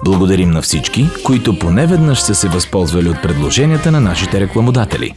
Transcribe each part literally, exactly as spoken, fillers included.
Благодарим на всички, които поне веднъж са се възползвали от предложенията на нашите рекламодатели.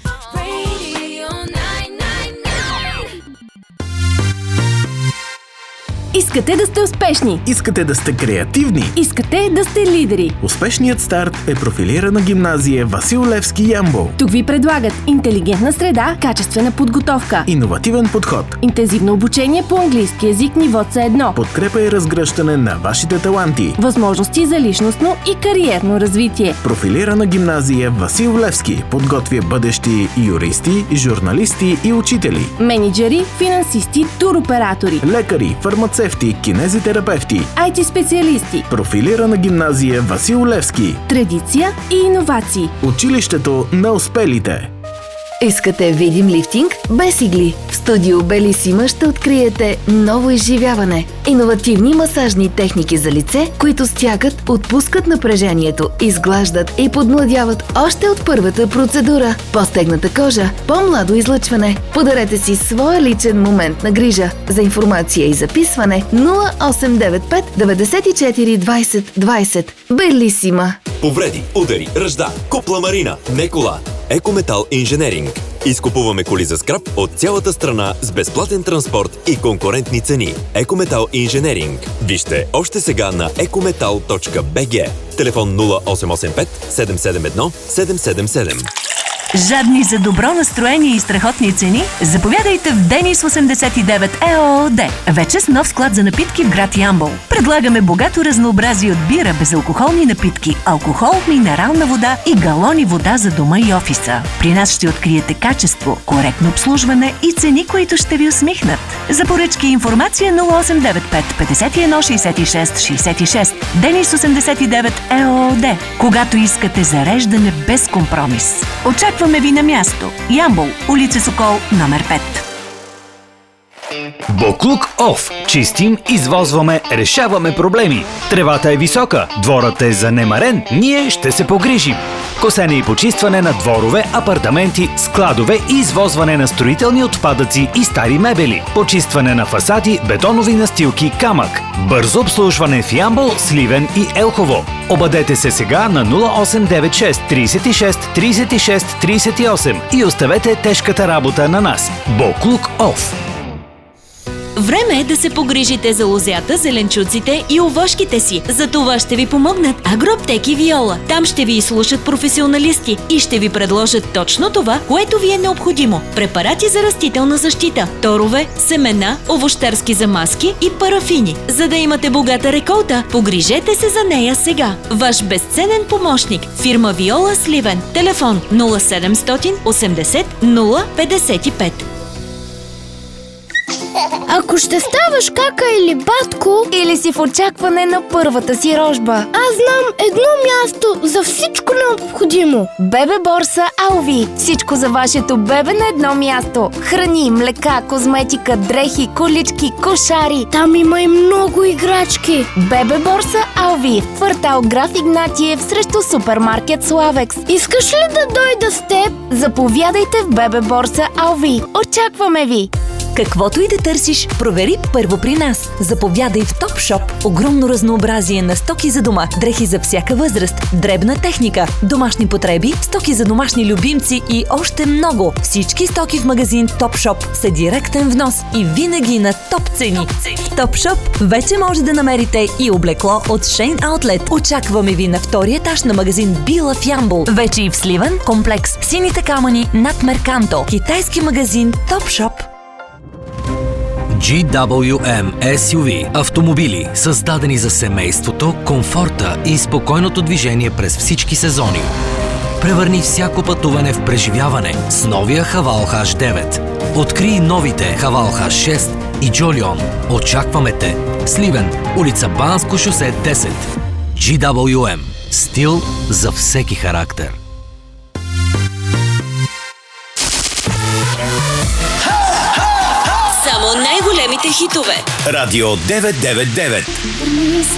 Искате да сте успешни? Искате да сте креативни? Искате да сте лидери? Успешният старт е профилирана гимназия Васил Левски Ямбол. Тук ви предлагат интелигентна среда, качествена подготовка, иновативен подход, интензивно обучение по английски език ниво С едно, подкрепа и разгръщане на вашите таланти, възможности за личностно и кариерно развитие. Профилирана гимназия Васил Левски подготвя бъдещи юристи, журналисти и учители, Мениджъри, финансисти, туроператори, лекари, фармацевти, кинезитерапевти, Ай Ти специалисти. Профилирана гимназия Васил Левски. Традиция и иновации. Училището на успелите. Искате видим лифтинг без игли? В студио Белисима ще откриете ново изживяване. Иновативни масажни техники за лице, които стягат, отпускат напрежението, изглаждат и подмладяват още от първата процедура. По-стегната кожа, по-младо излъчване. Подарете си своя личен момент на грижа. За информация и записване нула осем девет пет деветдесет и четири двайсет двайсет. Белисима. Повреди, удари, ръжда, купла марина, не кола. Екометал инженеринг. Изкупуваме коли за скрап от цялата страна с безплатен транспорт и конкурентни цени. Екометал инженеринг. Вижте още сега на екометал точка би джи. Телефон нула осем осем пет седем седем едно седем седем седем. Жадни за добро настроение и страхотни цени? Заповядайте в Денис осемдесет и девет ЕООД. Вече с нов склад за напитки в град Ямбол. Предлагаме богато разнообразие от бира, безалкохолни напитки, алкохол, минерална вода и галони вода за дома и офиса. При нас ще откриете качество, коректно обслужване и цени, които ще ви усмихнат. За поръчки и информация нула осем девет пет петдесет и едно шейсет и шест шейсет и шест. Денис осемдесет и девет ЕООД. Когато искате зареждане без компромис. Очакваме ви на място. Ямбол, улица Сокол, номер пет. Боклук Оф. Чистим, извозваме, решаваме проблеми. Тревата е висока, дворът е занемарен, ние ще се погрижим. Косене и почистване на дворове, апартаменти, складове и извозване на строителни отпадъци и стари мебели. Почистване на фасади, бетонови настилки, камък. Бързо обслужване в Ямбол, Сливен и Елхово. Обадете се сега на нула осем девет шест трийсет и шест трийсет и шест трийсет и осем и оставете тежката работа на нас. Боклук Оф. Време е да се погрижите за лозята, зеленчуците и овошките си. За това ще ви помогнат Агроаптеки Виола. Там ще ви изслушат професионалисти и ще ви предложат точно това, което ви е необходимо. Препарати за растителна защита, торове, семена, овощарски замазки и парафини. За да имате богата реколта, погрижете се за нея сега. Ваш безценен помощник – фирма Виола Сливен. Телефон нула седемстотин осемдесет нула петдесет и пет. Ако ще ставаш кака или батко, Или си в очакване на първата си рожба, аз знам едно място за всичко необходимо. Бебе борса Алви. Всичко за вашето бебе на едно място. Храни, млека, козметика, дрехи, колички, кошари. Там има и много играчки. Бебе борса Алви. В квартал Граф Игнатиев срещу супермаркет Славекс. Искаш ли да дойда с теб? Заповядайте в Бебе борса Алви. Очакваме ви! Каквото и да търсиш, провери първо при нас. Заповядай в Топшоп. Огромно разнообразие на стоки за дома, дрехи за всяка възраст, дребна техника, домашни потреби, стоки за домашни любимци и още много. Всички стоки в магазин Топшоп са директен внос и винаги на топ цени. В Топшоп вече може да намерите и облекло от Shein Outlet. Очакваме ви на втория етаж на магазин Била в Ямбол. Вече и в Сливен комплекс Сините камъни над Мерканто. Китайски магазин Топшоп. джи дабъл ю ем ес ю ви – автомобили, създадени за семейството, комфорта и спокойното движение през всички сезони. Превърни всяко пътуване в преживяване с новия Хавал Хаш девет. Открий новите Хавал Хаш шест и Джолион. Очакваме те! Сливен, улица Банско шосе десет. джи дабъл ю ем – стил за всеки характер. Само най-големите хитове. Радио деветстотин деветдесет и девет.